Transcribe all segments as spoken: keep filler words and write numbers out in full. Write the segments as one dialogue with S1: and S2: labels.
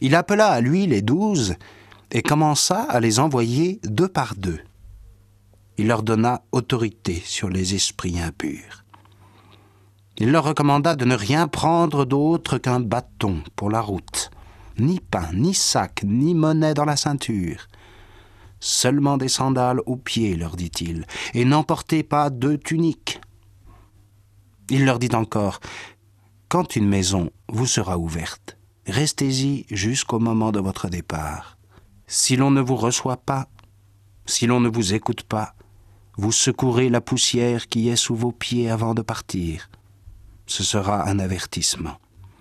S1: Il appela à lui les douze et commença à les envoyer deux par deux. Il leur donna autorité sur les esprits impurs. Il leur recommanda de ne rien prendre d'autre qu'un bâton pour la route, ni pain, ni sac, ni monnaie dans la ceinture. Seulement des sandales aux pieds, leur dit-il, et n'emportez pas deux tuniques. Il leur dit encore, quand une maison vous sera ouverte, restez-y jusqu'au moment de votre départ. Si l'on ne vous reçoit pas, si l'on ne vous écoute pas, vous secourez la poussière qui est sous vos pieds avant de partir. Ce sera un avertissement.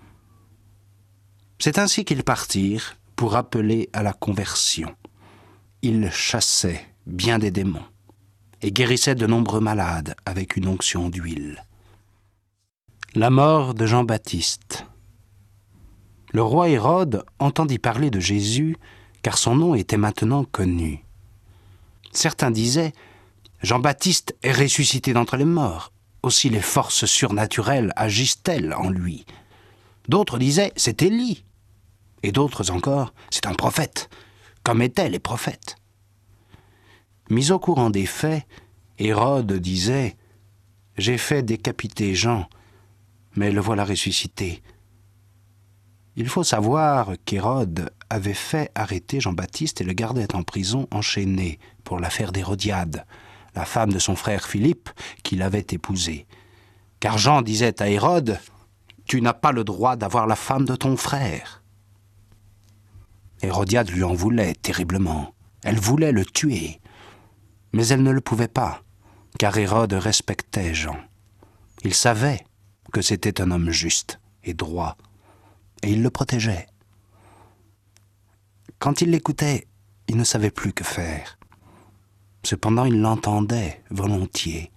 S1: C'est ainsi qu'ils partirent pour appeler à la conversion. Ils chassaient bien des démons et guérissaient de nombreux malades avec une onction d'huile. La mort de Jean-Baptiste. Le roi Hérode entendit parler de Jésus car son nom était maintenant connu. Certains disaient « Jean-Baptiste est ressuscité d'entre les morts, aussi les forces surnaturelles agissent-elles en lui ?» D'autres disaient « C'est Élie » et d'autres encore « C'est un prophète », comme étaient les prophètes. Mis au courant des faits, Hérode disait « J'ai fait décapiter Jean, mais le voilà ressuscité. » Il faut savoir qu'Hérode avait fait arrêter Jean-Baptiste et le gardait en prison enchaîné pour l'affaire d'Hérodiade, la femme de son frère Philippe qui l'avait épousé. Car Jean disait à Hérode « Tu n'as pas le droit d'avoir la femme de ton frère. » Hérodiade lui en voulait terriblement. Elle voulait le tuer. Mais elle ne le pouvait pas, car Hérode respectait Jean. Il savait que c'était un homme juste et droit, et il le protégeait. Quand il l'écoutait, il ne savait plus que faire. Cependant, il l'entendait volontiers.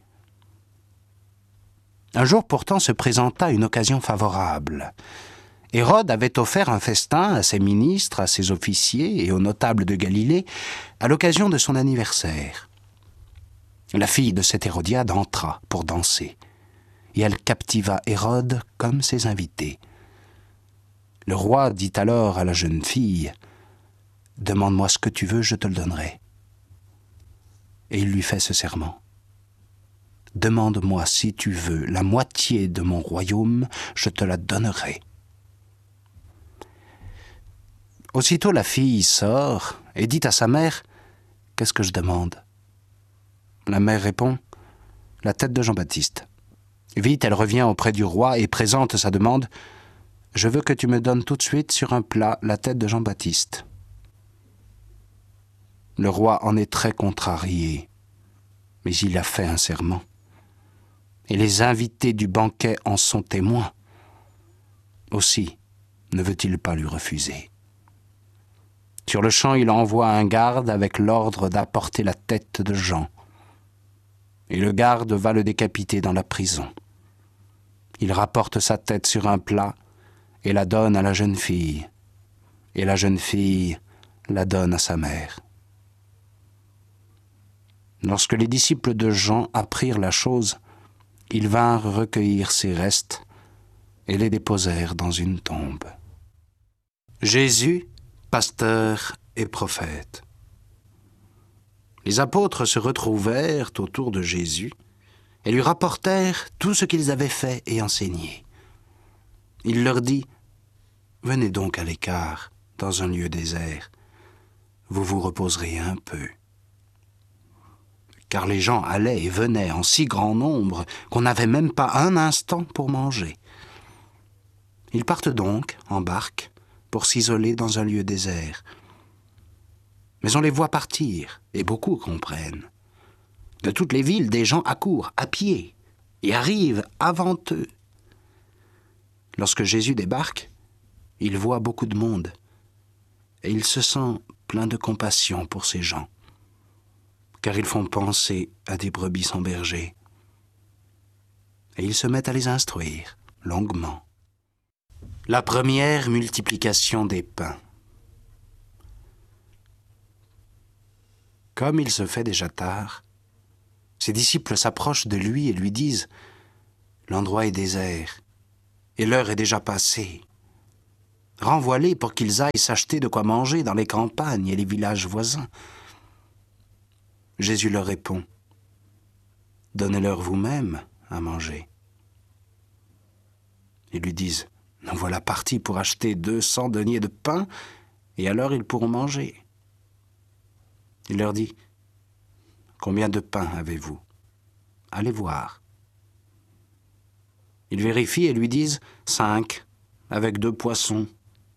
S1: Un jour pourtant se présenta une occasion favorable. Hérode avait offert un festin à ses ministres, à ses officiers et aux notables de Galilée à l'occasion de son anniversaire. La fille de cette Hérodiade entra pour danser, et elle captiva Hérode comme ses invités. Le roi dit alors à la jeune fille « Demande-moi ce que tu veux, je te le donnerai. » Et il lui fait ce serment. « Demande-moi si tu veux la moitié de mon royaume, je te la donnerai. » Aussitôt la fille sort et dit à sa mère « Qu'est-ce que je demande ?» La mère répond « La tête de Jean-Baptiste. » Vite, elle revient auprès du roi et présente sa demande « Je veux que tu me donnes tout de suite sur un plat la tête de Jean-Baptiste. » Le roi en est très contrarié, mais il a fait un serment. Et les invités du banquet en sont témoins. Aussi, ne veut-il pas lui refuser. Sur le champ, il envoie un garde avec l'ordre d'apporter la tête de Jean. Et le garde va le décapiter dans la prison. Il rapporte sa tête sur un plat et la donne à la jeune fille. Et la jeune fille la donne à sa mère. Lorsque les disciples de Jean apprirent la chose, ils vinrent recueillir ses restes et les déposèrent dans une tombe. Jésus, pasteur et prophète. Les apôtres se retrouvèrent autour de Jésus et lui rapportèrent tout ce qu'ils avaient fait et enseigné. Il leur dit « Venez donc à l'écart, dans un lieu désert. Vous vous reposerez un peu. » Car les gens allaient et venaient en si grand nombre qu'on n'avait même pas un instant pour manger. Ils partent donc en barque pour s'isoler dans un lieu désert. Mais on les voit partir, et beaucoup comprennent. De toutes les villes, des gens accourent à pied et arrivent avant eux. Lorsque Jésus débarque, il voit beaucoup de monde, et il se sent plein de compassion pour ces gens, car ils font penser à des brebis sans berger. Et il se met à les instruire longuement. La première multiplication des pains. Comme il se fait déjà tard, ses disciples s'approchent de lui et lui disent « L'endroit est désert, et l'heure est déjà passée. Renvoie-les pour qu'ils aillent s'acheter de quoi manger dans les campagnes et les villages voisins. » Jésus leur répond, « Donnez-leur vous-même à manger. » Ils lui disent, « Nous voilà partis pour acheter deux cents deniers de pain, et alors ils pourront manger. » Il leur dit, « Combien de pain avez-vous? Allez voir. » Ils vérifient et lui disent, « Cinq, avec deux poissons. »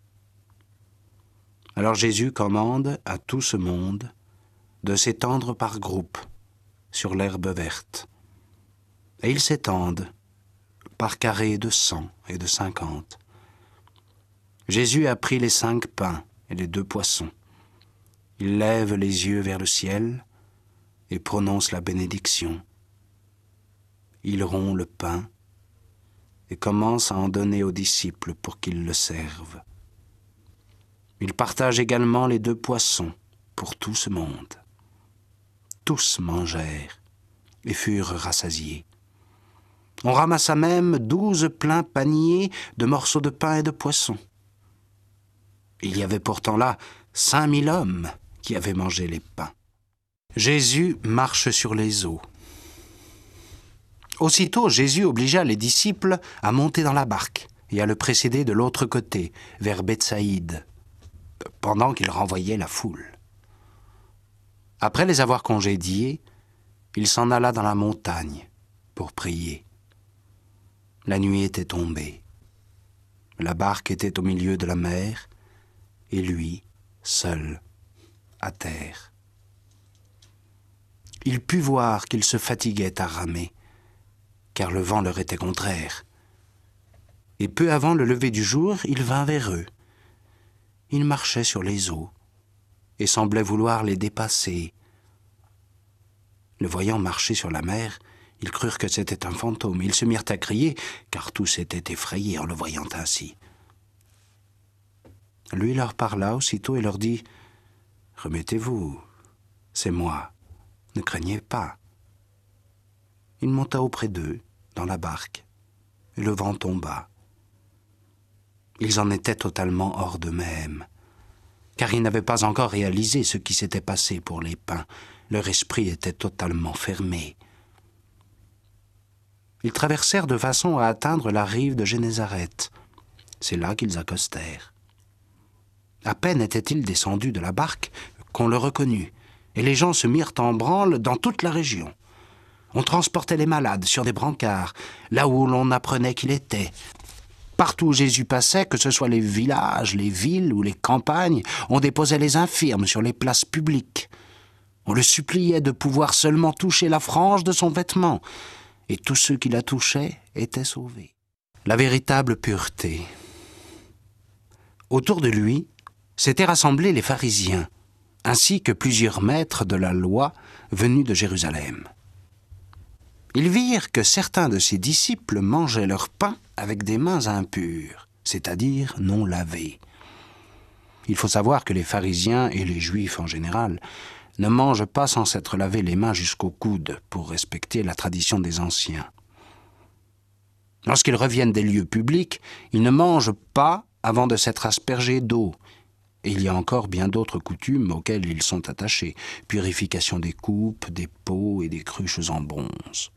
S1: Alors Jésus commande à tout ce monde de s'étendre par groupes sur l'herbe verte. Et ils s'étendent par carrés de cent et de cinquante. Jésus a pris les cinq pains et les deux poissons. Il lève les yeux vers le ciel et prononce la bénédiction. Il rompt le pain et commence à en donner aux disciples pour qu'ils le servent. Il partage également les deux poissons pour tout ce monde. Tous mangèrent et furent rassasiés. On ramassa même douze pleins paniers de morceaux de pain et de poissons. Il y avait pourtant là cinq mille hommes qui avaient mangé les pains. Jésus marche sur les eaux. Aussitôt, Jésus obligea les disciples à monter dans la barque et à le précéder de l'autre côté, vers Bethsaïde, pendant qu'il renvoyait la foule. Après les avoir congédiés, il s'en alla dans la montagne pour prier. La nuit était tombée. La barque était au milieu de la mer, et lui, seul, à terre. Il put voir qu'ils se fatiguaient à ramer, car le vent leur était contraire. Et peu avant le lever du jour, il vint vers eux. Il marchait sur les eaux et semblait vouloir les dépasser. Le voyant marcher sur la mer, ils crurent que c'était un fantôme. Ils se mirent à crier, car tous étaient effrayés en le voyant ainsi. Lui leur parla aussitôt et leur dit, « Remettez-vous, c'est moi, ne craignez pas. » Il monta auprès d'eux, dans la barque, et le vent tomba. Ils en étaient totalement hors d'eux-mêmes, car ils n'avaient pas encore réalisé ce qui s'était passé pour les pains. Leur esprit était totalement fermé. Ils traversèrent de façon à atteindre la rive de Génézareth. C'est là qu'ils accostèrent. À peine étaient-ils descendus de la barque qu'on le reconnut, et les gens se mirent en branle dans toute la région. On transportait les malades sur des brancards, là où l'on apprenait qu'il était. Partout où Jésus passait, que ce soit les villages, les villes ou les campagnes, on déposait les infirmes sur les places publiques. On le suppliait de pouvoir seulement toucher la frange de son vêtement, et tous ceux qui la touchaient étaient sauvés. La véritable pureté. Autour de lui s'étaient rassemblés les pharisiens, ainsi que plusieurs maîtres de la loi venus de Jérusalem. Ils virent que certains de ses disciples mangeaient leur pain avec des mains impures, c'est-à-dire non lavées. Il faut savoir que les pharisiens et les juifs en général ne mangent pas sans s'être lavé les mains jusqu'au coude pour respecter la tradition des anciens. Lorsqu'ils reviennent des lieux publics, ils ne mangent pas avant de s'être aspergés d'eau. Et il y a encore bien d'autres coutumes auxquelles ils sont attachés, purification des coupes, des pots et des cruches en bronze.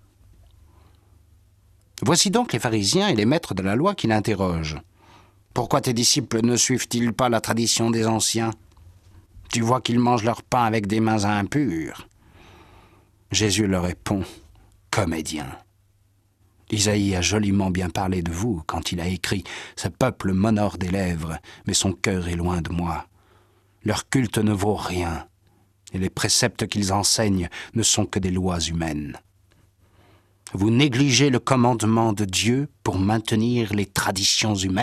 S1: Voici donc les pharisiens et les maîtres de la loi qui l'interrogent. « Pourquoi tes disciples ne suivent-ils pas la tradition des anciens ? Tu vois qu'ils mangent leur pain avec des mains impures. » Jésus leur répond, « Comédien, Isaïe a joliment bien parlé de vous quand il a écrit « Ce peuple m'honore des lèvres, mais son cœur est loin de moi. Leur culte ne vaut rien, et les préceptes qu'ils enseignent ne sont que des lois humaines. Vous négligez le commandement de Dieu pour maintenir les traditions humaines. »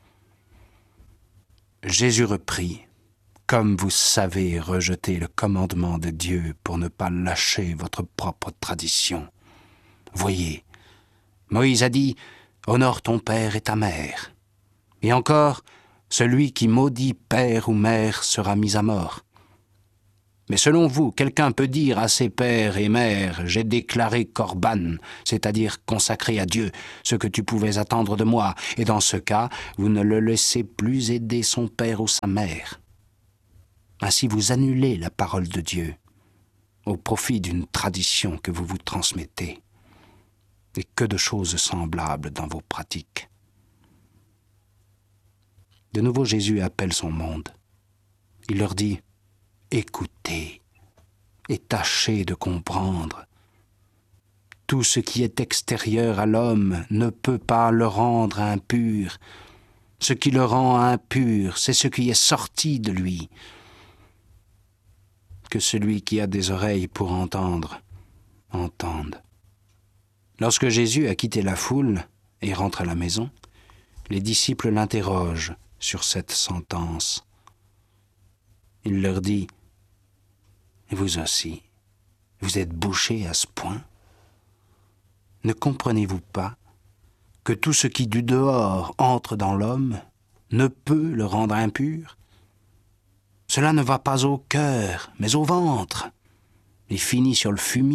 S1: Jésus reprit, « Comme vous savez rejeter le commandement de Dieu pour ne pas lâcher votre propre tradition. Voyez, Moïse a dit « Honore ton père et ta mère ». Et encore, celui qui maudit père ou mère sera mis à mort. Mais selon vous, quelqu'un peut dire à ses pères et mères « J'ai déclaré Corban », c'est-à-dire consacré à Dieu, ce que tu pouvais attendre de moi, et dans ce cas, vous ne le laissez plus aider son père ou sa mère. Ainsi vous annulez la parole de Dieu au profit d'une tradition que vous vous transmettez. Et que de choses semblables dans vos pratiques. De nouveau, Jésus appelle son monde. Il leur dit « Écoutez et tâchez de comprendre. Tout ce qui est extérieur à l'homme ne peut pas le rendre impur. Ce qui le rend impur, c'est ce qui est sorti de lui. Que celui qui a des oreilles pour entendre, entende. » Lorsque Jésus a quitté la foule et rentre à la maison, les disciples l'interrogent sur cette sentence. Il leur dit « Vous aussi, vous êtes bouchés à ce point? Ne comprenez-vous pas que tout ce qui du dehors entre dans l'homme ne peut le rendre impur? Cela ne va pas au cœur, mais au ventre, et finit sur le fumier. »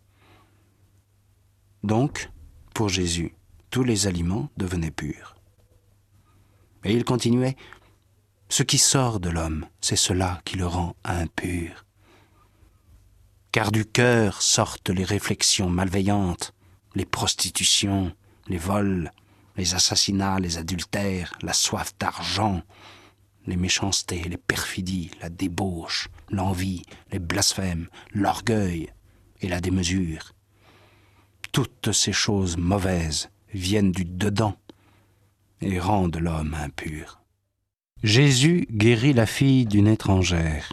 S1: Donc, pour Jésus, tous les aliments devenaient purs. Et il continuait, « Ce qui sort de l'homme, c'est cela qui le rend impur. Car du cœur sortent les réflexions malveillantes, les prostitutions, les vols, les assassinats, les adultères, la soif d'argent, les méchancetés, les perfidies, la débauche, l'envie, les blasphèmes, l'orgueil et la démesure. Toutes ces choses mauvaises viennent du dedans et rendent l'homme impur. » Jésus guérit la fille d'une étrangère.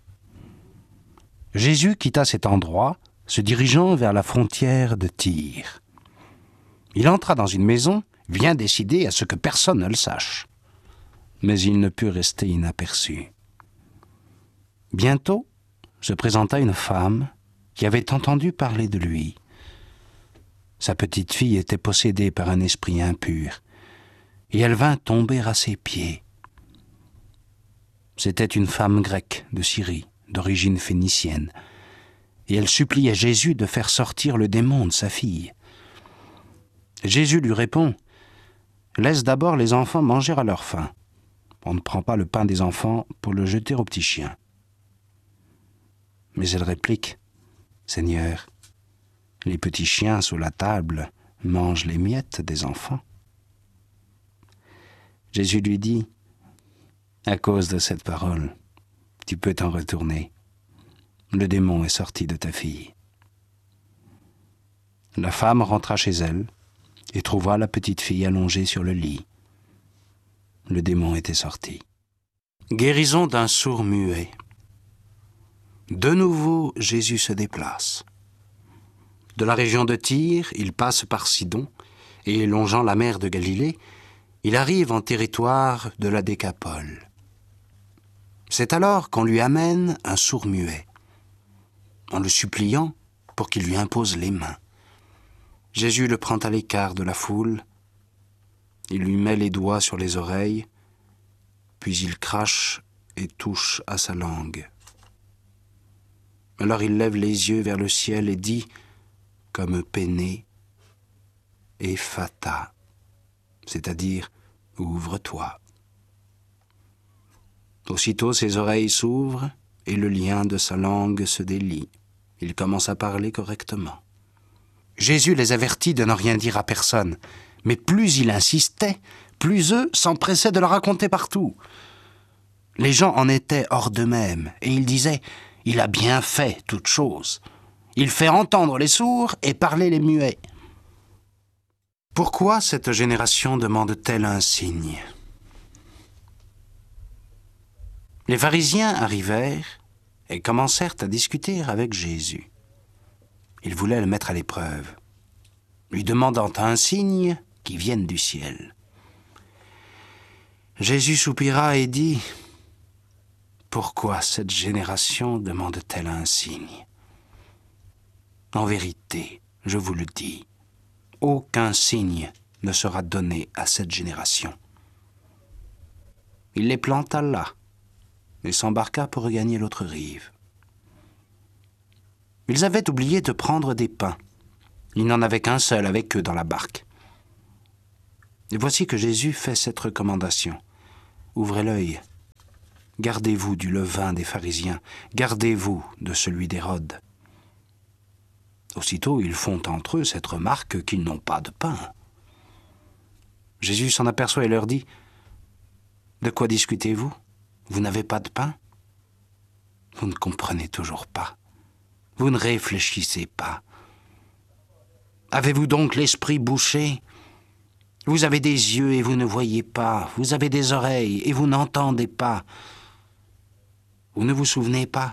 S1: Jésus quitta cet endroit, se dirigeant vers la frontière de Tyr. Il entra dans une maison, bien décidé à ce que personne ne le sache. Mais il ne put rester inaperçu. Bientôt se présenta une femme qui avait entendu parler de lui. Sa petite fille était possédée par un esprit impur, et elle vint tomber à ses pieds. C'était une femme grecque de Syrie, d'origine phénicienne, et elle suppliait Jésus de faire sortir le démon de sa fille. Jésus lui répond « Laisse d'abord les enfants manger à leur faim. On ne prend pas le pain des enfants pour le jeter aux petits chiens. » Mais elle réplique « Seigneur, les petits chiens sous la table mangent les miettes des enfants. » Jésus lui dit « À cause de cette parole, tu peux t'en retourner. Le démon est sorti de ta fille. » La femme rentra chez elle et trouva la petite fille allongée sur le lit. Le démon était sorti. Guérison d'un sourd muet. De nouveau, Jésus se déplace. De la région de Tyr, il passe par Sidon, et longeant la mer de Galilée, il arrive en territoire de la Décapole. C'est alors qu'on lui amène un sourd-muet, en le suppliant pour qu'il lui impose les mains. Jésus le prend à l'écart de la foule, il lui met les doigts sur les oreilles, puis il crache et touche à sa langue. Alors il lève les yeux vers le ciel et dit, comme peiné, « Ephata », c'est-à-dire « Ouvre-toi ». Aussitôt ses oreilles s'ouvrent et le lien de sa langue se délie. Il commence à parler correctement. Jésus les avertit de ne rien dire à personne, mais plus il insistait, plus eux s'empressaient de le raconter partout. Les gens en étaient hors d'eux-mêmes, et ils disaient « Il a bien fait toutes choses. Il fait entendre les sourds et parler les muets. » Pourquoi cette génération demande-t-elle un signe? Les pharisiens arrivèrent et commencèrent à discuter avec Jésus. Ils voulaient le mettre à l'épreuve, lui demandant un signe qui vienne du ciel. Jésus soupira et dit, « Pourquoi cette génération demande-t-elle un signe? En vérité, je vous le dis, aucun signe ne sera donné à cette génération. » Il les planta là et s'embarqua pour regagner l'autre rive. Ils avaient oublié de prendre des pains. Il n'en avait qu'un seul avec eux dans la barque. Et voici que Jésus fait cette recommandation. Ouvrez l'œil. Gardez-vous du levain des pharisiens. Gardez-vous de celui d'Hérode. Aussitôt, ils font entre eux cette remarque qu'ils n'ont pas de pain. Jésus s'en aperçoit et leur dit « De quoi discutez-vous? Vous n'avez pas de pain? Vous ne comprenez toujours pas. Vous ne réfléchissez pas. Avez-vous donc l'esprit bouché? Vous avez des yeux et vous ne voyez pas. Vous avez des oreilles et vous n'entendez pas. Vous ne vous souvenez pas?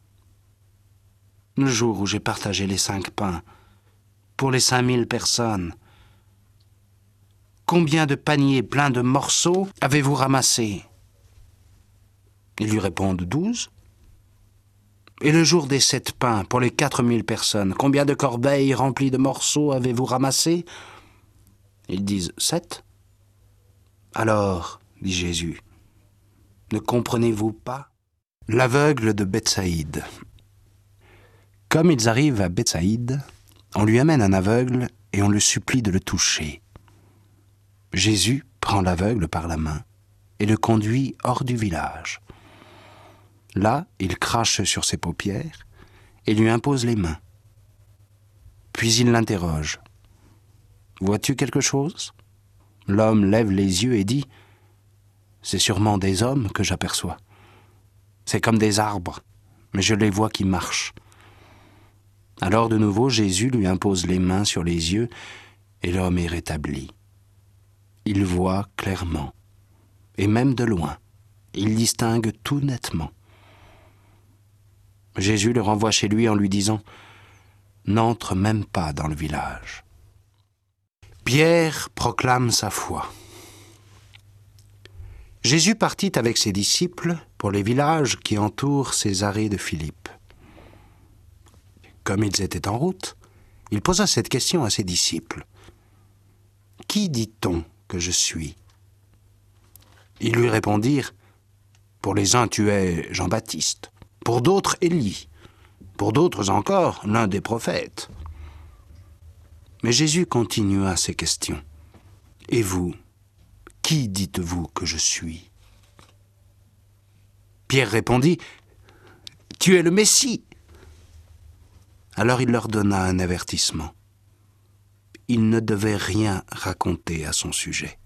S1: Le jour où j'ai partagé les cinq pains pour les cinq mille personnes, combien de paniers pleins de morceaux avez-vous ramassés? Ils lui répondent douze. Et le jour des sept pains pour les quatre mille personnes, combien de corbeilles remplies de morceaux avez-vous ramassés? Ils disent sept. Alors, dit Jésus, ne comprenez-vous pas? L'aveugle de Bethsaïde. Comme ils arrivent à Bethsaïde, on lui amène un aveugle et on le supplie de le toucher. Jésus prend l'aveugle par la main et le conduit hors du village. Là, il crache sur ses paupières et lui impose les mains. Puis il l'interroge. « Vois-tu quelque chose ?» L'homme lève les yeux et dit « C'est sûrement des hommes que j'aperçois. C'est comme des arbres, mais je les vois qui marchent. » Alors de nouveau, Jésus lui impose les mains sur les yeux et l'homme est rétabli. Il voit clairement, et même de loin, il distingue tout nettement. Jésus le renvoie chez lui en lui disant « N'entre même pas dans le village. » Pierre proclame sa foi. Jésus partit avec ses disciples pour les villages qui entourent Césarée de Philippe. Comme ils étaient en route, il posa cette question à ses disciples. « Qui dit-on que je suis ?» Ils lui répondirent « Pour les uns tu es Jean-Baptiste, pour d'autres Élie, pour d'autres encore l'un des prophètes. » Mais Jésus continua ses questions. « Et vous, qui dites-vous que je suis ?» Pierre répondit « Tu es le Messie. » Alors il leur donna un avertissement. Ils ne devaient rien raconter à son sujet.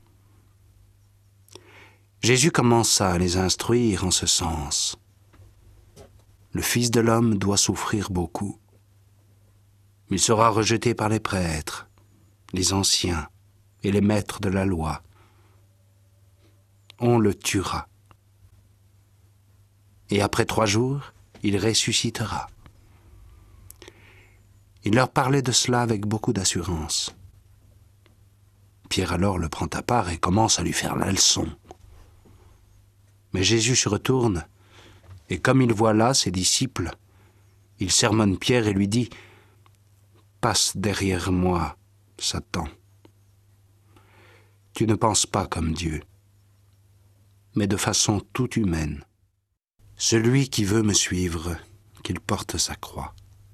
S1: Jésus commença à les instruire en ce sens. Le Fils de l'homme doit souffrir beaucoup. Il sera rejeté par les prêtres, les anciens et les maîtres de la loi. On le tuera. Et après trois jours, il ressuscitera. Il leur parlait de cela avec beaucoup d'assurance. Pierre alors le prend à part et commence à lui faire la leçon. Mais Jésus se retourne, et comme il voit là ses disciples, il sermonne Pierre et lui dit « Passe derrière moi, Satan. Tu ne penses pas comme Dieu, mais de façon toute humaine. Celui qui veut me suivre, qu'il porte sa croix. »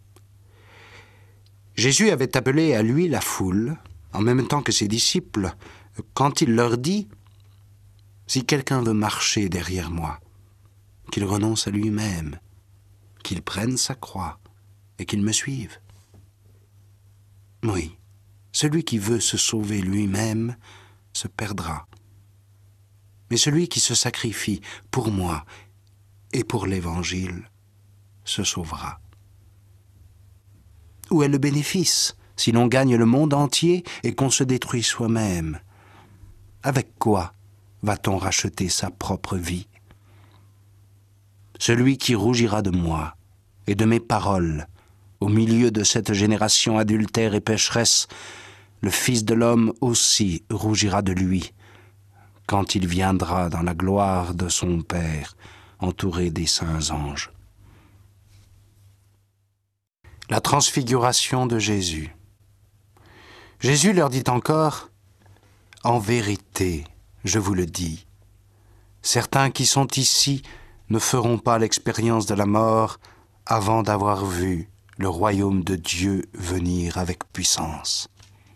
S1: Jésus avait appelé à lui la foule, en même temps que ses disciples, quand il leur dit « Si quelqu'un veut marcher derrière moi, qu'il renonce à lui-même, qu'il prenne sa croix et qu'il me suive. » Oui, celui qui veut se sauver lui-même se perdra. Mais celui qui se sacrifie pour moi et pour l'Évangile se sauvera. Où est le bénéfice si l'on gagne le monde entier et qu'on se détruit soi-même? Avec quoi va-t-on racheter sa propre vie? Celui qui rougira de moi et de mes paroles au milieu de cette génération adultère et pécheresse, le Fils de l'homme aussi rougira de lui, quand il viendra dans la gloire de son Père, entouré des saints anges. La transfiguration de Jésus. Jésus leur dit encore « En vérité, je vous le dis, certains qui sont ici ne feront pas l'expérience de la mort avant d'avoir vu le royaume de Dieu venir avec puissance.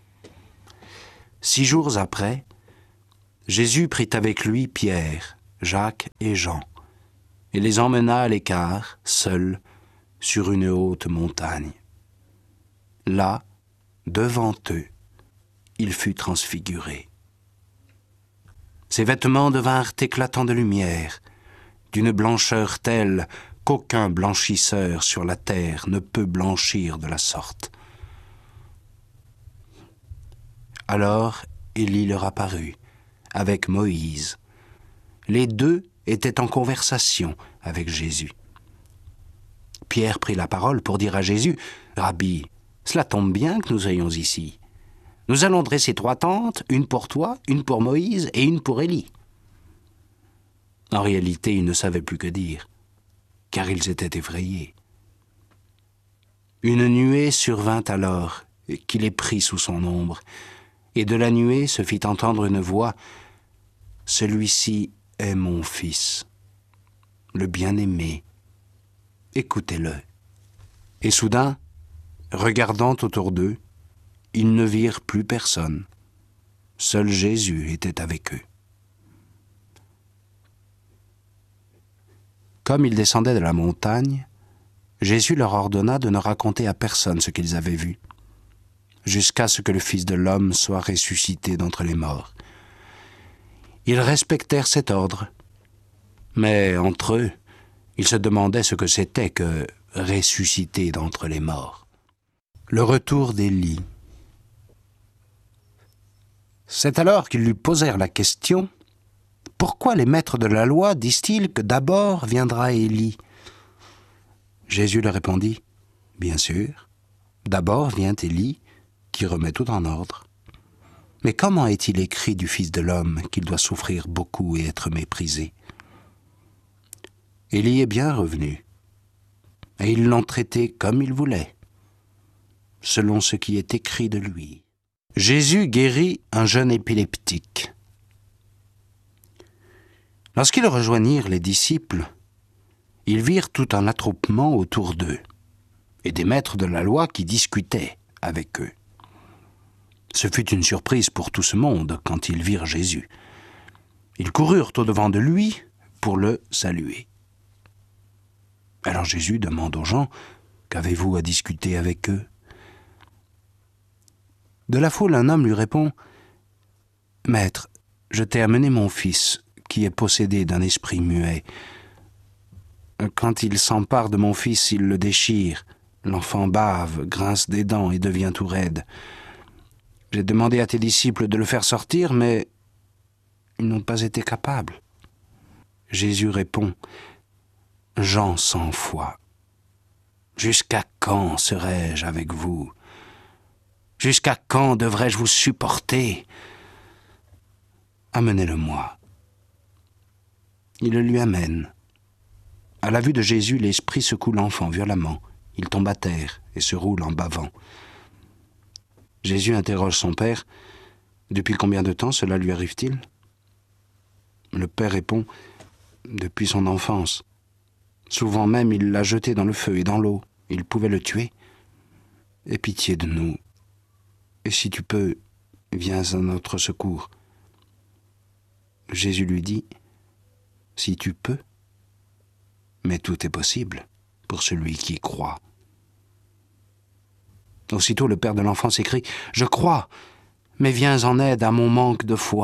S1: Six jours après, Jésus prit avec lui Pierre, Jacques et Jean, et les emmena à l'écart, seuls, sur une haute montagne. Là, devant eux, il fut transfiguré. Ses vêtements devinrent éclatants de lumière, d'une blancheur telle qu'aucun blanchisseur sur la terre ne peut blanchir de la sorte. Alors Élie leur apparut, avec Moïse. Les deux étaient en conversation avec Jésus. Pierre prit la parole pour dire à Jésus, « Rabbi, cela tombe bien que nous soyons ici. Nous allons dresser trois tentes, une pour toi, une pour Moïse et une pour Élie. » En réalité, ils ne savaient plus que dire, car ils étaient effrayés. Une nuée survint alors, qui les prit sous son ombre, et de la nuée se fit entendre une voix, « Celui-ci est mon fils, le bien-aimé, écoutez-le. » Et soudain, regardant autour d'eux, ils ne virent plus personne. Seul Jésus était avec eux. Comme ils descendaient de la montagne, Jésus leur ordonna de ne raconter à personne ce qu'ils avaient vu, jusqu'à ce que le Fils de l'homme soit ressuscité d'entre les morts. Ils respectèrent cet ordre, mais entre eux, ils se demandaient ce que c'était que ressusciter d'entre les morts. Le retour d'Élie. C'est alors qu'ils lui posèrent la question, « Pourquoi les maîtres de la loi disent-ils que d'abord viendra Élie ?» Jésus leur répondit, « Bien sûr, d'abord vient Élie, qui remet tout en ordre. Mais comment est-il écrit du Fils de l'homme qu'il doit souffrir beaucoup et être méprisé ? Élie est bien revenu, et ils l'ont traité comme il voulait, selon ce qui est écrit de lui. » Jésus guérit un jeune épileptique. Lorsqu'ils rejoignirent les disciples, ils virent tout un attroupement autour d'eux, et des maîtres de la loi qui discutaient avec eux. Ce fut une surprise pour tout ce monde quand ils virent Jésus. Ils coururent au-devant de lui pour le saluer. Alors Jésus demande aux gens, « Qu'avez-vous à discuter avec eux ?» De la foule, un homme lui répond, « Maître, je t'ai amené mon fils, qui est possédé d'un esprit muet. Quand il s'empare de mon fils, il le déchire. L'enfant bave, grince des dents et devient tout raide. J'ai demandé à tes disciples de le faire sortir, mais ils n'ont pas été capables. » Jésus répond, « Gens sans foi, jusqu'à quand serai-je avec vous ? Jusqu'à quand devrais-je vous supporter ? Amenez-le-moi. » Il le lui amène. À la vue de Jésus, l'esprit secoue l'enfant violemment. Il tombe à terre et se roule en bavant. Jésus interroge son père. « Depuis combien de temps cela lui arrive-t-il » Le père répond « Depuis son enfance. Souvent même, il l'a jeté dans le feu et dans l'eau. Il pouvait le tuer. Aie pitié de nous. Et si tu peux, viens à notre secours. » Jésus lui dit, « Si tu peux, mais tout est possible pour celui qui croit. » Aussitôt le père de l'enfant s'écrie, « Je crois, mais viens en aide à mon manque de foi. »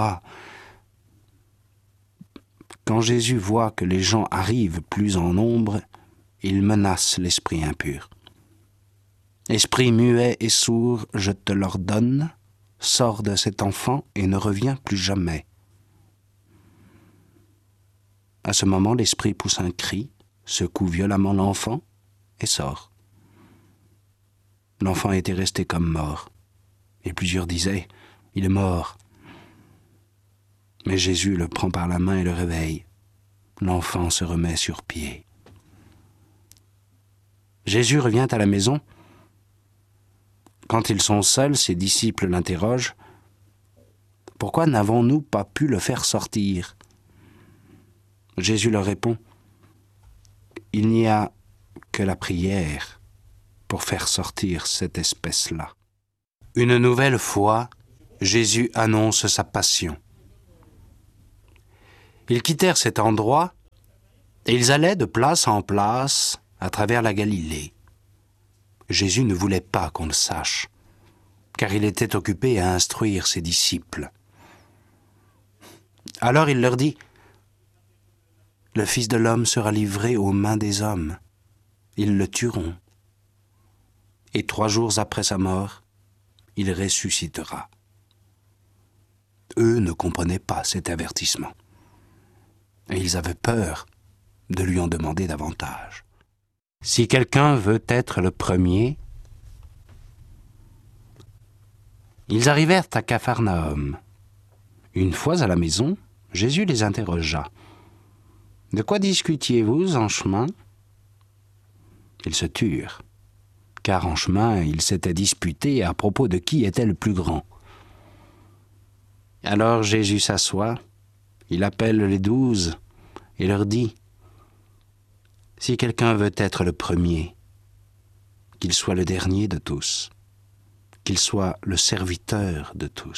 S1: Quand Jésus voit que les gens arrivent plus en nombre, il menace l'esprit impur. « Esprit muet et sourd, je te l'ordonne, sors de cet enfant et ne reviens plus jamais. » À ce moment, l'esprit pousse un cri, secoue violemment l'enfant et sort. L'enfant était resté comme mort, et plusieurs disaient, « Il est mort. » Mais Jésus le prend par la main et le réveille. L'enfant se remet sur pied. Jésus revient à la maison. Quand ils sont seuls, ses disciples l'interrogent, « Pourquoi n'avons-nous pas pu le faire sortir ?» Jésus leur répond, « Il n'y a que la prière pour pour faire sortir cette espèce-là. Une nouvelle fois, Jésus annonce sa passion. Ils quittèrent cet endroit et ils allaient de place en place à travers la Galilée. Jésus ne voulait pas qu'on le sache, car il était occupé à instruire ses disciples. Alors il leur dit, « Le Fils de l'homme sera livré aux mains des hommes. Ils le tueront. Et trois jours après sa mort, il ressuscitera. » Eux ne comprenaient pas cet avertissement. Et ils avaient peur de lui en demander davantage. Si quelqu'un veut être le premier, ils arrivèrent à Capharnaüm. Une fois à la maison, Jésus les interrogea. « De quoi discutiez-vous en chemin ?» Ils se turent, car en chemin, ils s'étaient disputés à propos de qui était le plus grand. Alors Jésus s'assoit, il appelle les douze et leur dit, « Si quelqu'un veut être le premier, qu'il soit le dernier de tous, qu'il soit le serviteur de tous. »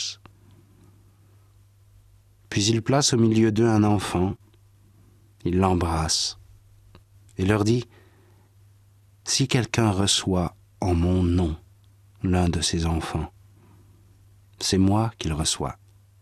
S1: Puis il place au milieu d'eux un enfant, il l'embrasse et leur dit, « Si quelqu'un reçoit en mon nom l'un de ces enfants, c'est moi qu'il reçoit. »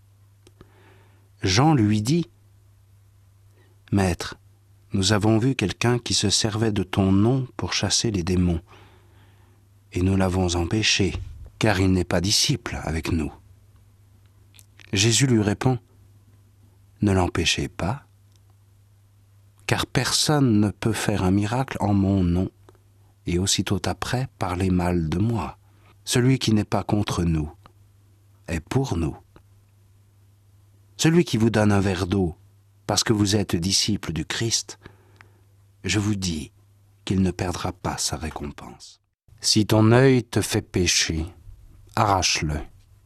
S1: Jean lui dit, « Maître, nous avons vu quelqu'un qui se servait de ton nom pour chasser les démons, et nous l'avons empêché, car il n'est pas disciple avec nous. » Jésus lui répond, « Ne l'empêchez pas, car personne ne peut faire un miracle en mon nom, et aussitôt après parler mal de moi. Celui qui n'est pas contre nous est pour nous. Celui qui vous donne un verre d'eau, parce que vous êtes disciple du Christ, je vous dis qu'il ne perdra pas sa récompense. Si ton œil te fait pécher, arrache-le.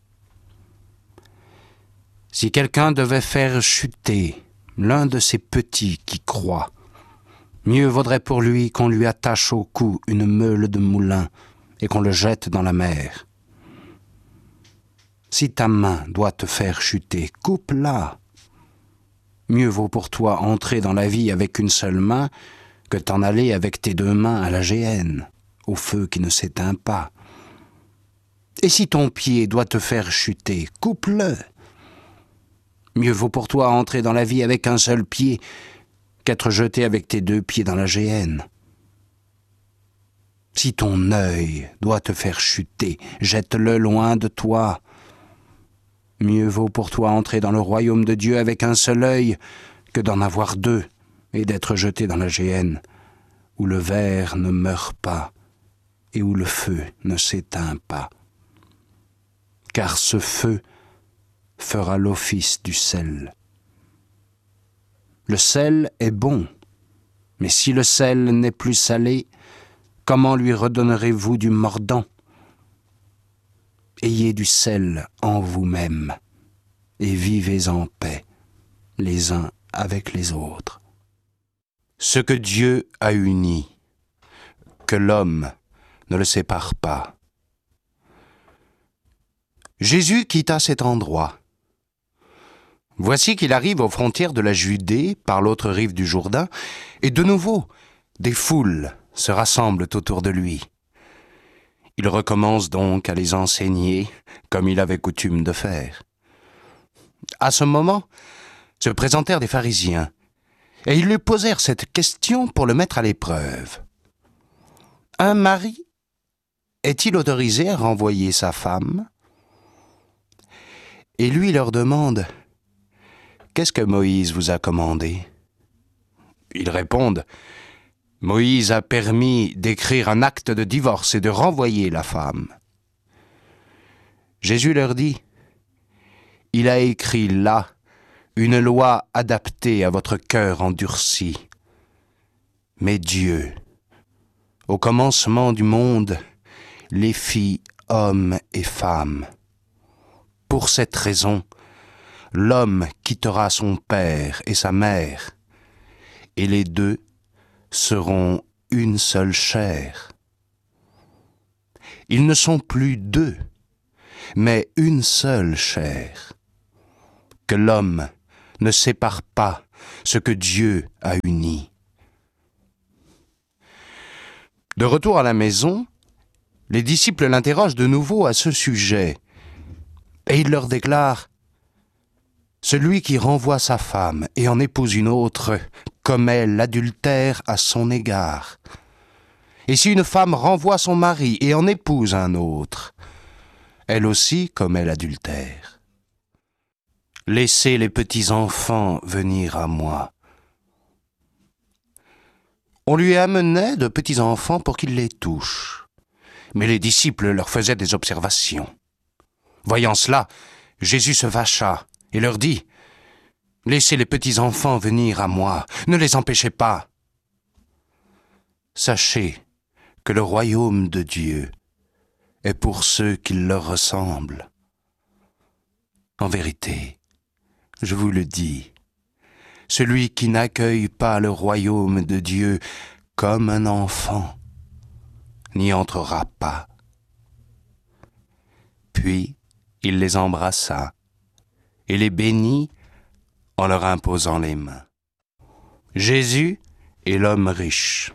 S1: Si quelqu'un devait faire chuter l'un de ces petits qui croient, mieux vaudrait pour lui qu'on lui attache au cou une meule de moulin et qu'on le jette dans la mer. Si ta main doit te faire chuter, coupe-la. Mieux vaut pour toi entrer dans la vie avec une seule main que t'en aller avec tes deux mains à la géhenne, au feu qui ne s'éteint pas. Et si ton pied doit te faire chuter, coupe-le. Mieux vaut pour toi entrer dans la vie avec un seul pied qu'être jeté avec tes deux pieds dans la géhenne. Si ton œil doit te faire chuter, jette-le loin de toi. Mieux vaut pour toi entrer dans le royaume de Dieu avec un seul œil que d'en avoir deux et d'être jeté dans la géhenne, où le ver ne meurt pas et où le feu ne s'éteint pas. Car ce feu fera l'office du sel. Le sel est bon, mais si le sel n'est plus salé, comment lui redonnerez-vous du mordant? Ayez du sel en vous-même et vivez en paix les uns avec les autres. Ce que Dieu a uni, que l'homme ne le sépare pas. Jésus quitta cet endroit. Voici qu'il arrive aux frontières de la Judée, par l'autre rive du Jourdain, et de nouveau, des foules se rassemblent autour de lui. Il recommence donc à les enseigner, comme il avait coutume de faire. À ce moment, se présentèrent des pharisiens, et ils lui posèrent cette question pour le mettre à l'épreuve. Un mari est-il autorisé à renvoyer sa femme? Et lui leur demande, « Qu'est-ce que Moïse vous a commandé ?» Ils répondent, « Moïse a permis d'écrire un acte de divorce et de renvoyer la femme. » Jésus leur dit, « Il a écrit là une loi adaptée à votre cœur endurci. Mais Dieu, au commencement du monde, les fit hommes et femmes. Pour cette raison, l'homme quittera son père et sa mère, et les deux seront une seule chair. Ils ne sont plus deux, mais une seule chair. Que l'homme ne sépare pas ce que Dieu a uni. De retour à la maison, les disciples l'interrogent de nouveau à ce sujet, et il leur déclare « Celui qui renvoie sa femme et en épouse une autre commet l'adultère à son égard. Et si une femme renvoie son mari et en épouse un autre, elle aussi commet l'adultère. Laissez les petits enfants venir à moi. » On lui amenait de petits enfants pour qu'il les touche, mais les disciples leur faisaient des observations. Voyant cela, Jésus se fâcha et leur dit « Laissez les petits enfants venir à moi, ne les empêchez pas. Sachez que le royaume de Dieu est pour ceux qui leur ressemblent. En vérité, je vous le dis, celui qui n'accueille pas le royaume de Dieu comme un enfant n'y entrera pas. » Puis il les embrassa et les bénit en leur imposant les mains. Jésus et l'homme riche.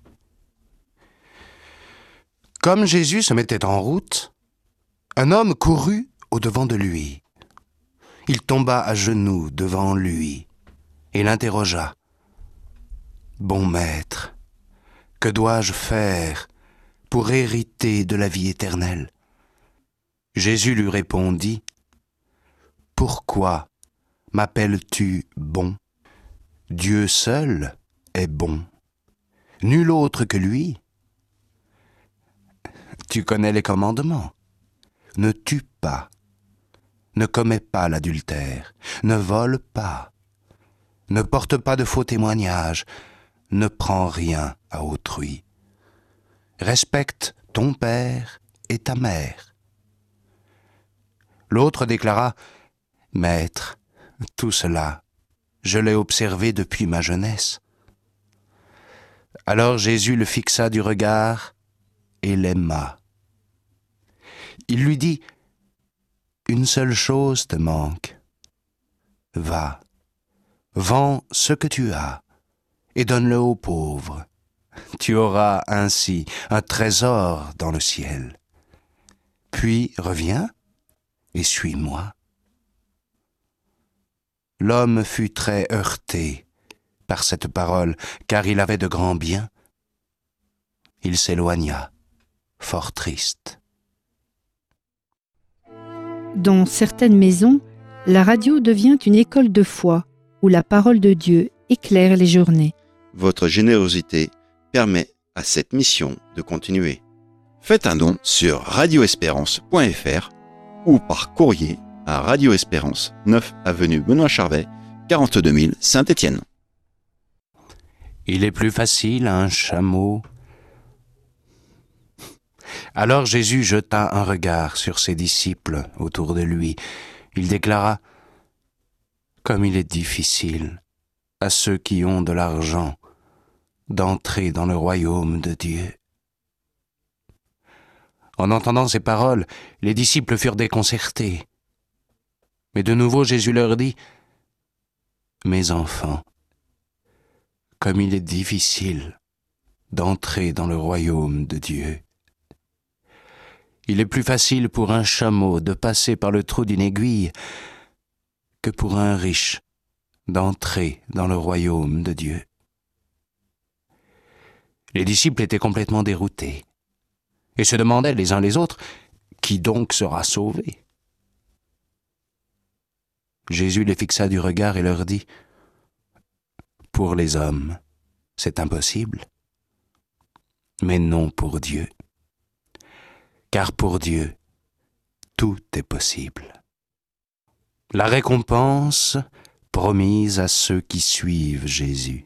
S1: Comme Jésus se mettait en route, un homme courut au-devant de lui. Il tomba à genoux devant lui et l'interrogea. « Bon maître, que dois-je faire pour hériter de la vie éternelle ?» Jésus lui répondit, « Pourquoi m'appelles-tu bon ? Dieu seul est bon, nul autre que lui. Tu connais les commandements. Ne tue pas, ne commets pas l'adultère, ne vole pas, ne porte pas de faux témoignages, ne prends rien à autrui. Respecte ton père et ta mère. » L'autre déclara, « Maître, tout cela, je l'ai observé depuis ma jeunesse. » Alors Jésus le fixa du regard et l'aima. Il lui dit, « Une seule chose te manque. Va, vends ce que tu as et donne-le aux pauvres. Tu auras ainsi un trésor dans le ciel. Puis reviens et suis-moi. » L'homme fut très heurté par cette parole, car il avait de grands biens. Il s'éloigna, fort triste.
S2: Dans certaines maisons, la radio devient une école de foi où la parole de Dieu éclaire les journées.
S3: Votre générosité permet à cette mission de continuer. Faites un don sur radio espérance point f r ou par courrier à Radio Espérance, neuf avenue Benoît Charvet, quarante-deux mille Saint-Étienne.
S1: Il est plus facile à un chameau. Alors Jésus jeta un regard sur ses disciples autour de lui. Il déclara, « Comme il est difficile à ceux qui ont de l'argent d'entrer dans le royaume de Dieu. » En entendant ces paroles, les disciples furent déconcertés. Mais de nouveau Jésus leur dit, « Mes enfants, comme il est difficile d'entrer dans le royaume de Dieu. Il est plus facile pour un chameau de passer par le trou d'une aiguille que pour un riche d'entrer dans le royaume de Dieu. » Les disciples étaient complètement déroutés et se demandaient les uns les autres, « Qui donc sera sauvé ?» Jésus les fixa du regard et leur dit, « Pour les hommes, c'est impossible, mais non pour Dieu. Car pour Dieu, tout est possible. » La récompense promise à ceux qui suivent Jésus.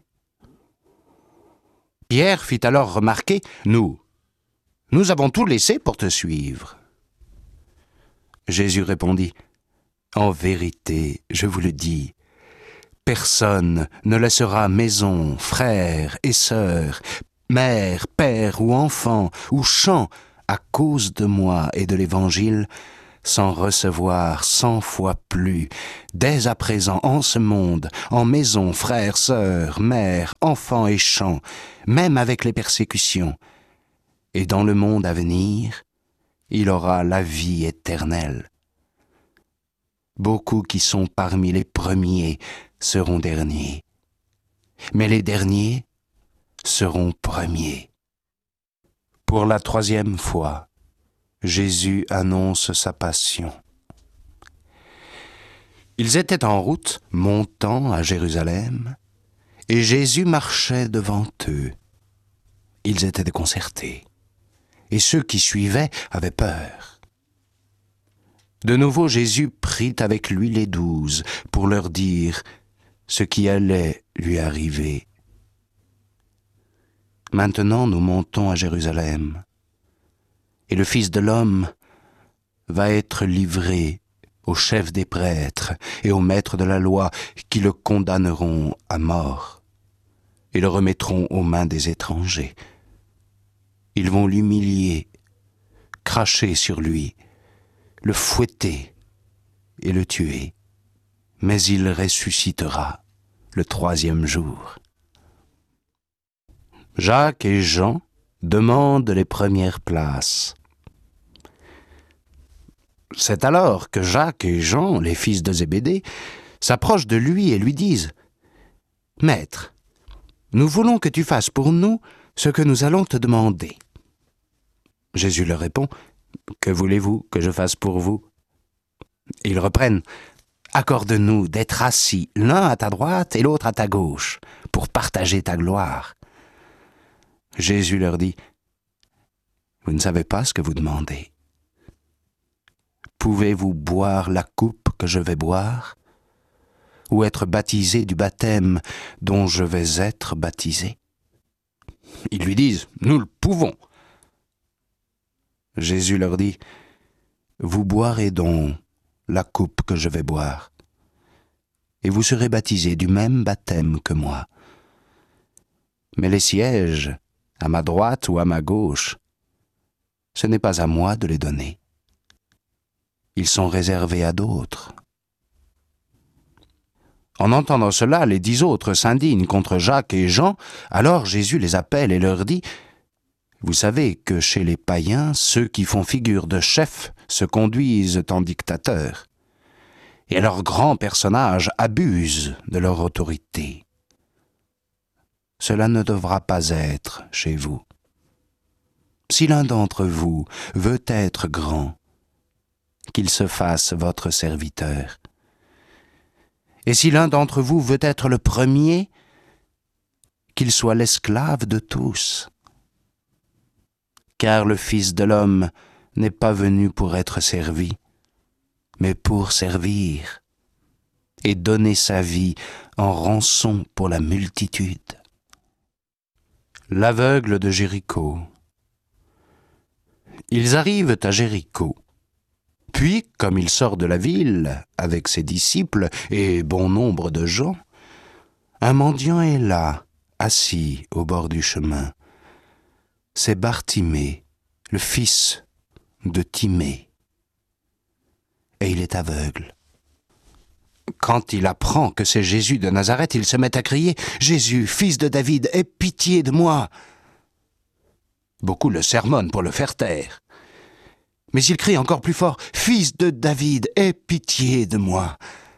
S1: Pierre fit alors remarquer, « Nous, nous avons tout laissé pour te suivre. » Jésus répondit, « En vérité, je vous le dis, personne ne laissera maison, frères et sœurs, mère, père ou enfant, ou champ, à cause de moi et de l'Évangile, sans recevoir cent fois plus, dès à présent en ce monde, en maison, frères, sœurs, mères, enfants et champs, même avec les persécutions. Et dans le monde à venir, il aura la vie éternelle. Beaucoup qui sont parmi les premiers seront derniers, mais les derniers seront premiers. Pour la troisième fois, Jésus annonce sa passion. Ils étaient en route, montant à Jérusalem, et Jésus marchait devant eux. Ils étaient déconcertés, et ceux qui suivaient avaient peur. De nouveau, Jésus prit avec lui les douze pour leur dire ce qui allait lui arriver. Maintenant, nous montons à Jérusalem, et le Fils de l'homme va être livré aux chefs des prêtres et aux maîtres de la loi qui le condamneront à mort et le remettront aux mains des étrangers. Ils vont l'humilier, cracher sur lui, le fouetter et le tuer, mais il ressuscitera le troisième jour. Jacques et Jean demandent les premières places. C'est alors que Jacques et Jean, les fils de Zébédée, s'approchent de lui et lui disent « Maître, nous voulons que tu fasses pour nous ce que nous allons te demander. » Jésus leur répond « Que voulez-vous que je fasse pour vous ?» Ils reprennent « Accorde-nous d'être assis l'un à ta droite et l'autre à ta gauche pour partager ta gloire. » Jésus leur dit « Vous ne savez pas ce que vous demandez. Pouvez-vous boire la coupe que je vais boire, ou être baptisé du baptême dont je vais être baptisé ?» Ils lui disent « Nous le pouvons. » Jésus leur dit « Vous boirez donc la coupe que je vais boire, et vous serez baptisés du même baptême que moi. Mais les sièges, à ma droite ou à ma gauche, ce n'est pas à moi de les donner. Ils sont réservés à d'autres. » En entendant cela, les dix autres s'indignent contre Jacques et Jean. Alors Jésus les appelle et leur dit « Vous savez que chez les païens, ceux qui font figure de chefs se conduisent en dictateurs, et leurs grands personnages abusent de leur autorité. Cela ne devra pas être chez vous. Si l'un d'entre vous veut être grand, qu'il se fasse votre serviteur. Et si l'un d'entre vous veut être le premier, qu'il soit l'esclave de tous. Car le Fils de l'homme n'est pas venu pour être servi, mais pour servir et donner sa vie en rançon pour la multitude. » L'aveugle de Jéricho. Ils arrivent à Jéricho. Puis, comme il sort de la ville, avec ses disciples et bon nombre de gens, un mendiant est là, assis au bord du chemin. C'est Bartimée, le fils de Timée. Et il est aveugle. Quand il apprend que c'est Jésus de Nazareth, il se met à crier « Jésus, fils de David, aie pitié de moi !» Beaucoup le sermonnent pour le faire taire. Mais il crie encore plus fort « Fils de David, aie pitié de moi !»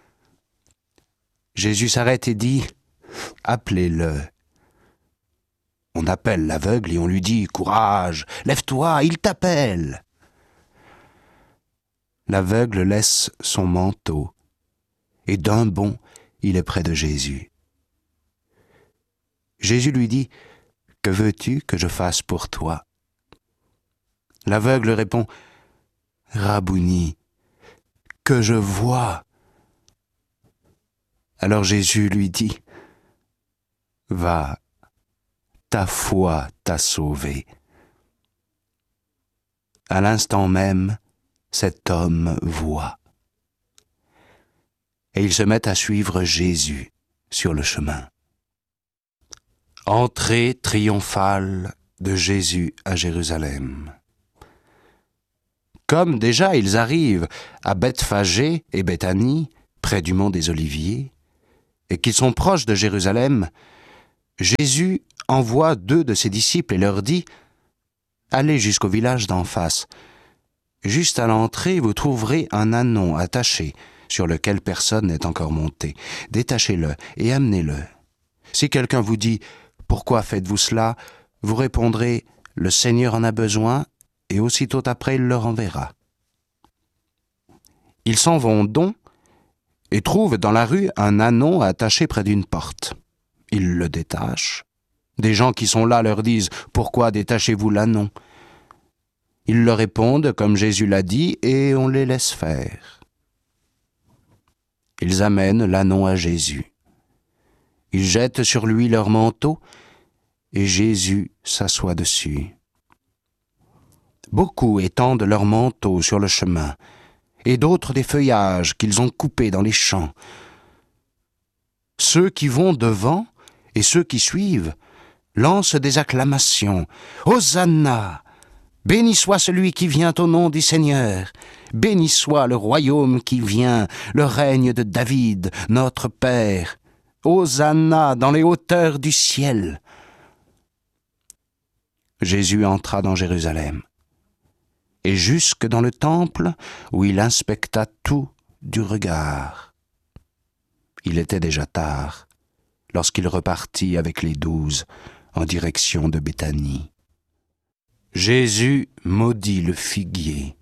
S1: Jésus s'arrête et dit « Appelez-le. » On appelle l'aveugle et on lui dit « Courage, lève-toi, il t'appelle !» L'aveugle laisse son manteau et d'un bond, il est près de Jésus. Jésus lui dit « Que veux-tu que je fasse pour toi ?» L'aveugle répond « Rabouni, que je vois. » Alors Jésus lui dit « Va, ta foi t'a sauvé. » À l'instant même, cet homme voit. Et il se met à suivre Jésus sur le chemin. Entrée triomphale de Jésus à Jérusalem. Comme déjà ils arrivent à Bethphagée et Béthanie, près du mont des Oliviers, et qu'ils sont proches de Jérusalem, Jésus envoie deux de ses disciples et leur dit « Allez jusqu'au village d'en face. Juste à l'entrée, vous trouverez un ânon attaché, sur lequel personne n'est encore monté. Détachez-le et amenez-le. Si quelqu'un vous dit « Pourquoi faites-vous cela ?», vous répondrez « Le Seigneur en a besoin » et aussitôt après il le renverra. » Ils s'en vont donc et trouvent dans la rue un ânon attaché près d'une porte. Ils le détachent. Des gens qui sont là leur disent « Pourquoi détachez-vous l'ânon ?» Ils leur répondent comme Jésus l'a dit et on les laisse faire. Ils amènent l'ânon à Jésus. Ils jettent sur lui leur manteau et Jésus s'assoit dessus. Beaucoup étendent leurs manteaux sur le chemin et d'autres des feuillages qu'ils ont coupés dans les champs. Ceux qui vont devant et ceux qui suivent lancent des acclamations. « Hosanna ! Béni soit celui qui vient au nom du Seigneur. Béni soit le royaume qui vient, le règne de David, notre Père. Hosanna dans les hauteurs du ciel. » Jésus entra dans Jérusalem et jusque dans le temple où il inspecta tout du regard. Il était déjà tard lorsqu'il repartit avec les douze en direction de Béthanie. Jésus maudit le figuier.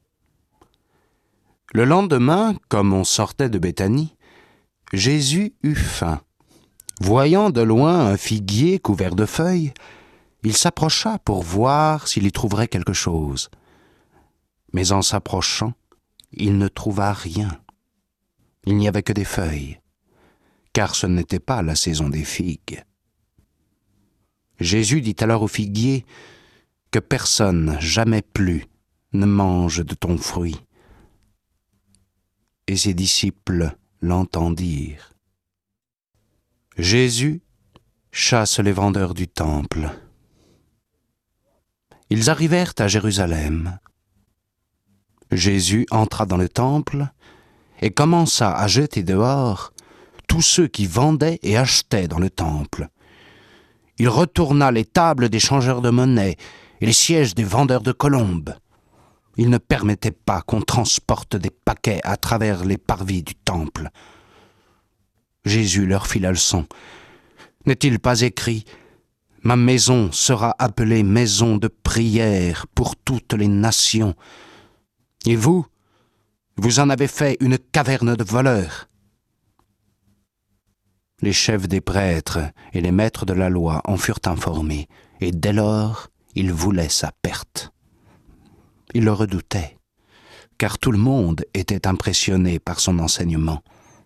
S1: Le lendemain, comme on sortait de Béthanie, Jésus eut faim. Voyant de loin un figuier couvert de feuilles, il s'approcha pour voir s'il y trouverait quelque chose. Mais en s'approchant, il ne trouva rien. Il n'y avait que des feuilles, car ce n'était pas la saison des figues. Jésus dit alors au figuier que personne, jamais plus, ne mange de ton fruit. Et ses disciples l'entendirent. Jésus chasse les vendeurs du temple. Ils arrivèrent à Jérusalem. Jésus entra dans le temple et commença à jeter dehors tous ceux qui vendaient et achetaient dans le temple. Il retourna les tables des changeurs de monnaie et les sièges des vendeurs de colombes. Il ne permettait pas qu'on transporte des paquets à travers les parvis du temple. Jésus leur fit la leçon. N'est-il pas écrit « Ma maison sera appelée maison de prière pour toutes les nations » Et vous, vous en avez fait une caverne de voleurs. Les chefs des prêtres et les maîtres de la loi en furent informés, et dès lors, ils voulaient sa perte. Ils le redoutaient, car tout le monde était impressionné par son enseignement.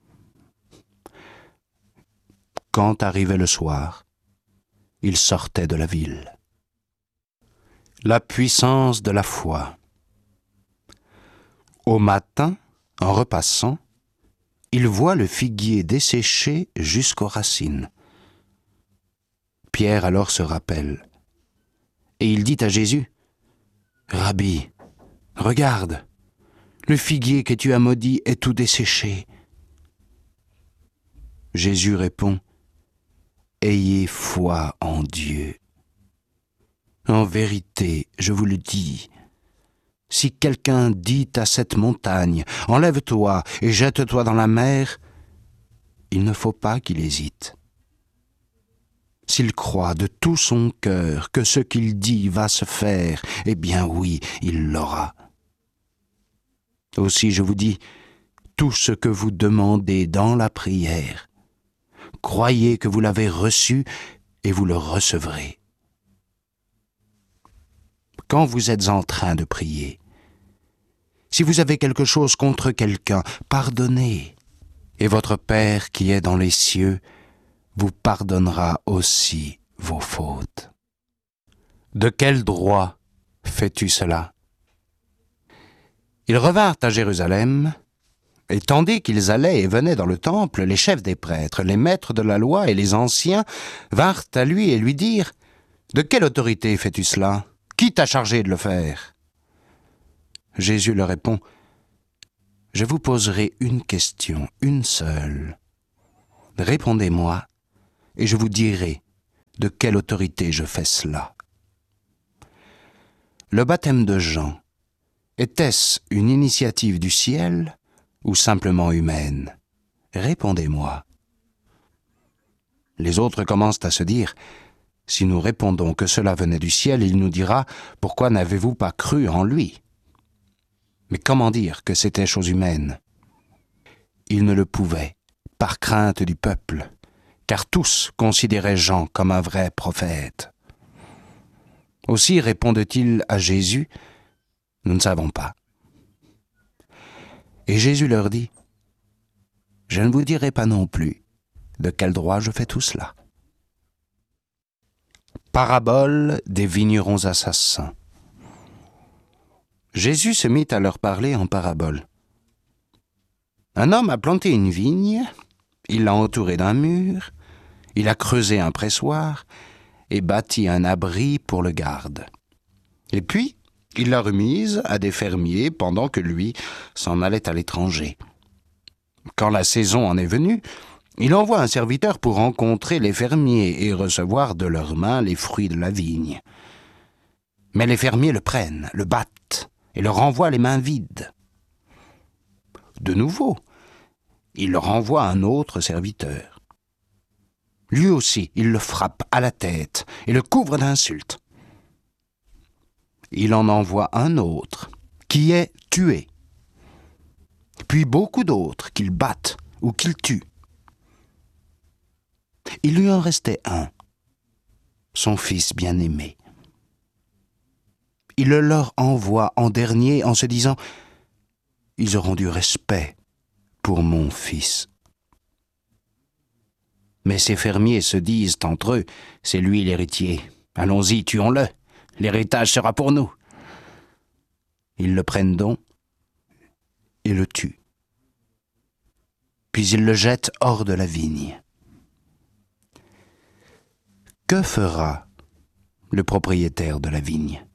S1: Quand arrivait le soir, il sortait de la ville. La puissance de la foi. Au matin, en repassant, il voit le figuier desséché jusqu'aux racines. Pierre alors se rappelle, et il dit à Jésus, « Rabbi, regarde, le figuier que tu as maudit est tout desséché. » Jésus répond, « Ayez foi en Dieu. En vérité, je vous le dis, si quelqu'un dit à cette montagne, « Enlève-toi et jette-toi dans la mer », il ne faut pas qu'il hésite. S'il croit de tout son cœur que ce qu'il dit va se faire, eh bien oui, il l'aura. Aussi je vous dis, tout ce que vous demandez dans la prière, croyez que vous l'avez reçu et vous le recevrez. Quand vous êtes en train de prier, si vous avez quelque chose contre quelqu'un, pardonnez, et votre Père qui est dans les cieux vous pardonnera aussi vos fautes. De quel droit fais-tu cela ? Ils revinrent à Jérusalem, et tandis qu'ils allaient et venaient dans le temple, les chefs des prêtres, les maîtres de la loi et les anciens vinrent à lui et lui dirent « De quelle autorité fais-tu cela ? Qui t'a chargé de le faire ?» Jésus leur répond, « Je vous poserai une question, une seule. Répondez-moi, et je vous dirai de quelle autorité je fais cela. Le baptême de Jean, était-ce une initiative du ciel ou simplement humaine? Répondez-moi. » Les autres commencent à se dire, « Si nous répondons que cela venait du ciel, il nous dira, pourquoi n'avez-vous pas cru en lui ?» Mais comment dire que c'était chose humaine? Ils ne le pouvaient, par crainte du peuple, car tous considéraient Jean comme un vrai prophète. Aussi répondent-ils à Jésus, « Nous ne savons pas. » Et Jésus leur dit, « Je ne vous dirai pas non plus de quel droit je fais tout cela. » Parabole des vignerons assassins. Jésus se mit à leur parler en parabole. Un homme a planté une vigne, il l'a entourée d'un mur, il a creusé un pressoir et bâti un abri pour le garde. Et puis, il l'a remise à des fermiers pendant que lui s'en allait à l'étranger. Quand la saison en est venue, il envoie un serviteur pour rencontrer les fermiers et recevoir de leurs mains les fruits de la vigne. Mais les fermiers le prennent, le battent et le renvoient les mains vides. De nouveau, il leur envoie un autre serviteur. Lui aussi, il le frappe à la tête et le couvre d'insultes. Il en envoie un autre, qui est tué. Puis beaucoup d'autres qu'il battent ou qu'il tue. Il lui en restait un, son fils bien-aimé. Il le leur envoie en dernier en se disant « Ils auront du respect pour mon fils. » Mais ces fermiers se disent entre eux « C'est lui l'héritier. Allons-y, tuons-le. L'héritage sera pour nous. » Ils le prennent donc et le tuent. Puis ils le jettent hors de la vigne. Que fera le propriétaire de la vigne?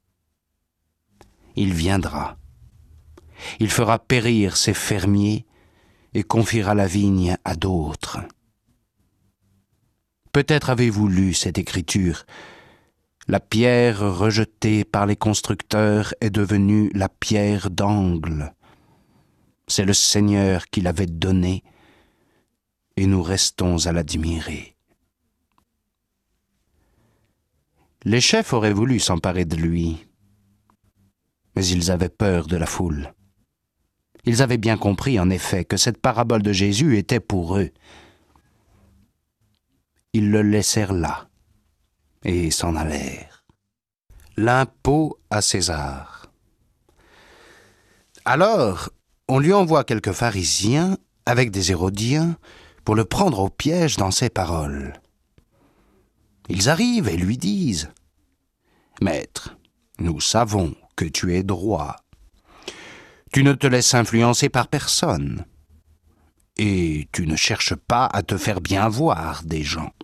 S1: Il viendra. Il fera périr ses fermiers et confiera la vigne à d'autres. Peut-être avez-vous lu cette écriture. La pierre rejetée par les constructeurs est devenue la pierre d'angle. C'est le Seigneur qui l'avait donnée et nous restons à l'admirer. Les chefs auraient voulu s'emparer de lui, mais ils avaient peur de la foule. Ils avaient bien compris, en effet, que cette parabole de Jésus était pour eux. Ils le laissèrent là et s'en allèrent. L'impôt à César. Alors, on lui envoie quelques pharisiens avec des hérodiens pour le prendre au piège dans ses paroles. Ils arrivent et lui disent « Maître, nous savons que tu es droit. Tu ne te laisses influencer par personne et tu ne cherches pas à te faire bien voir des gens.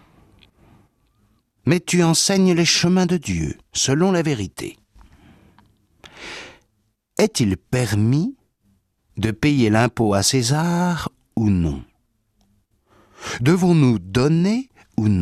S1: Mais tu enseignes les chemins de Dieu selon la vérité. Est-il permis de payer l'impôt à César ou non? Devons-nous donner ou non? »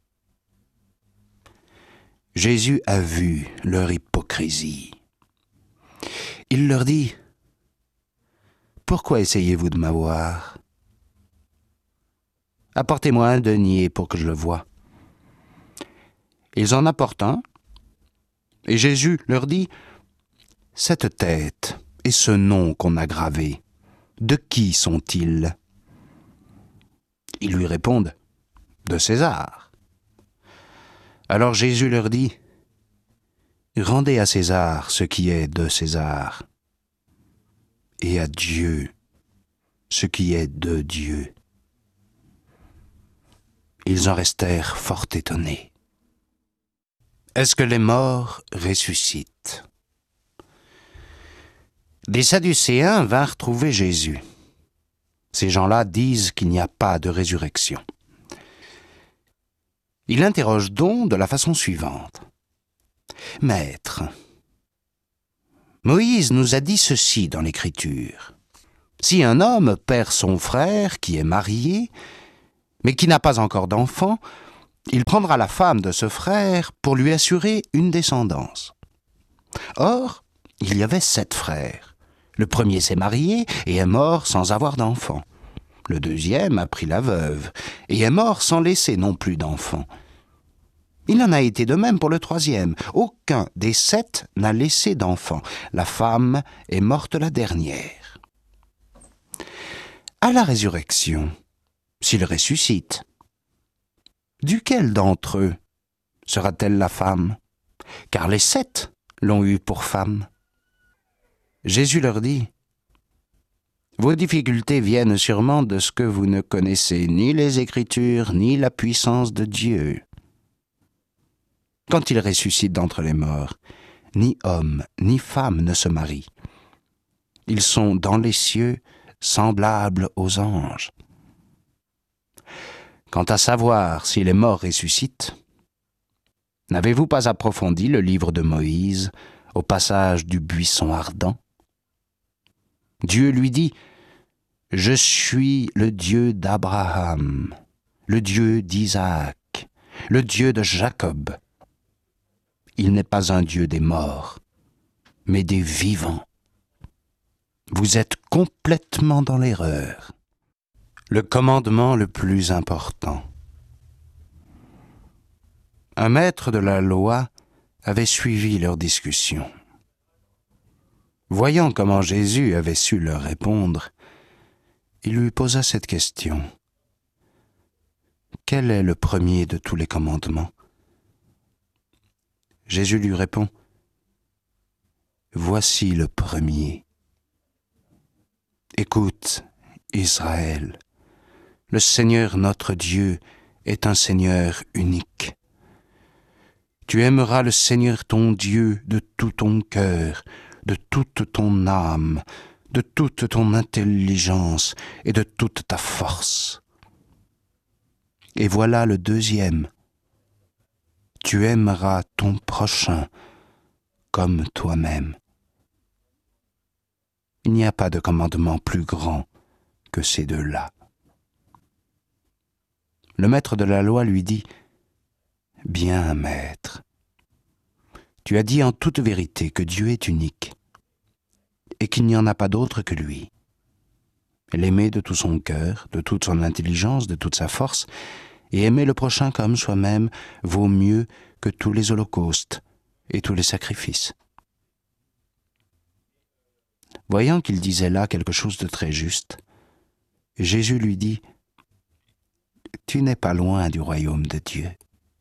S1: Jésus a vu leur hypocrisie. Il leur dit « Pourquoi essayez-vous de m'avoir? Apportez-moi un denier pour que je le voie. » Ils en apportent un, et Jésus leur dit « Cette tête et ce nom qu'on a gravé, de qui sont-ils? » Ils lui répondent « De César. » Alors Jésus leur dit « Rendez à César ce qui est de César, et à Dieu ce qui est de Dieu. » Ils en restèrent fort étonnés. Est-ce que les morts ressuscitent? Des Sadducéens vinrent trouver Jésus. Ces gens-là disent qu'il n'y a pas de résurrection. Il interroge donc de la façon suivante. « Maître, Moïse nous a dit ceci dans l'Écriture. Si un homme perd son frère qui est marié, mais qui n'a pas encore d'enfant, il prendra la femme de ce frère pour lui assurer une descendance. Or, il y avait sept frères. Le premier s'est marié et est mort sans avoir d'enfant. Le deuxième a pris la veuve et est mort sans laisser non plus d'enfant. Il en a été de même pour le troisième. Aucun des sept n'a laissé d'enfant. La femme est morte la dernière. À la résurrection, s'il ressuscite, duquel d'entre eux sera-t-elle la femme? Car les sept l'ont eue pour femme. Jésus leur dit, « Vos difficultés viennent sûrement de ce que vous ne connaissez ni les Écritures, ni la puissance de Dieu. Quand il ressuscite d'entre les morts, ni homme, ni femme ne se marient. Ils sont dans les cieux semblables aux anges. Quant à savoir si les morts ressuscitent, n'avez-vous pas approfondi le livre de Moïse au passage du buisson ardent? Dieu lui dit, « Je suis le Dieu d'Abraham, le Dieu d'Isaac, le Dieu de Jacob. » Il n'est pas un Dieu des morts, mais des vivants. Vous êtes complètement dans l'erreur. Le commandement le plus important. Un maître de la loi avait suivi leur discussion. Voyant comment Jésus avait su leur répondre, il lui posa cette question. Quel est le premier de tous les commandements? Jésus lui répond, Voici le premier. Écoute, Israël, le Seigneur notre Dieu est un Seigneur unique. Tu aimeras le Seigneur ton Dieu de tout ton cœur, de toute ton âme, de toute ton intelligence et de toute ta force. Et voilà le deuxième. Tu aimeras ton prochain comme toi-même. Il n'y a pas de commandement plus grand que ces deux-là. Le maître de la loi lui dit, « Bien, maître, tu as dit en toute vérité que Dieu est unique et qu'il n'y en a pas d'autre que lui. L'aimer de tout son cœur, de toute son intelligence, de toute sa force, et aimer le prochain comme soi-même vaut mieux que tous les holocaustes et tous les sacrifices. » Voyant qu'il disait là quelque chose de très juste, Jésus lui dit, « Tu n'es pas loin du royaume de Dieu. »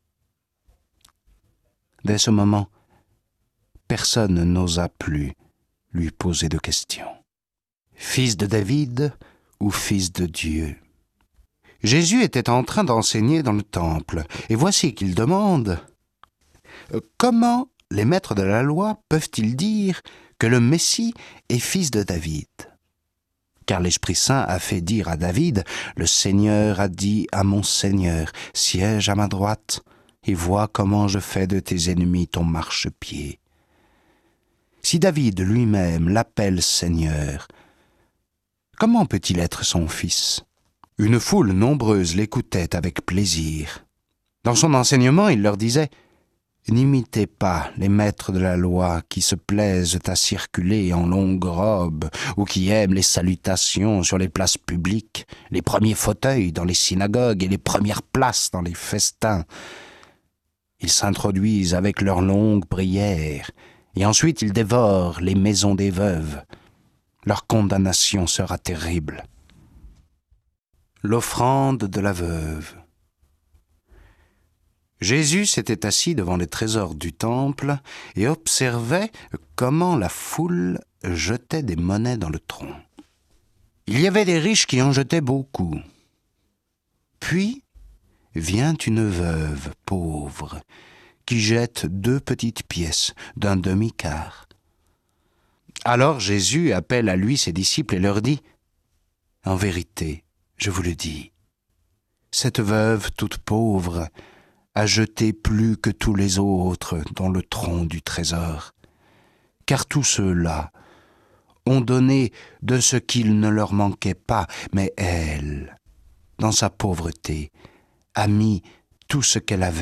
S1: Dès ce moment, personne n'osa plus lui poser de questions. Fils de David ou fils de Dieu? Jésus était en train d'enseigner dans le temple, et voici qu'il demande « Comment les maîtres de la loi peuvent-ils dire que le Messie est fils de David? Car l'Esprit Saint a fait dire à David, le Seigneur a dit à mon Seigneur, siège à ma droite et vois comment je fais de tes ennemis ton marchepied. Si David lui-même l'appelle Seigneur, comment peut-il être son fils? » Une foule nombreuse l'écoutait avec plaisir. Dans son enseignement, il leur disait « N'imitez pas les maîtres de la loi qui se plaisent à circuler en longues robes ou qui aiment les salutations sur les places publiques, les premiers fauteuils dans les synagogues et les premières places dans les festins. Ils s'introduisent avec leurs longues prières et ensuite ils dévorent les maisons des veuves. Leur condamnation sera terrible. » L'offrande de la veuve. Jésus s'était assis devant les trésors du temple et observait comment la foule jetait des monnaies dans le tronc. Il y avait des riches qui en jetaient beaucoup. Puis vient une veuve pauvre qui jette deux petites pièces d'un demi-quart. Alors Jésus appelle à lui ses disciples et leur dit « En vérité, je vous le dis, cette veuve toute pauvre a jeté plus que tous les autres dans le tronc du trésor, car tous ceux-là ont donné de ce qu'il ne leur manquait pas, mais elle, dans sa pauvreté, a mis tout ce qu'elle avait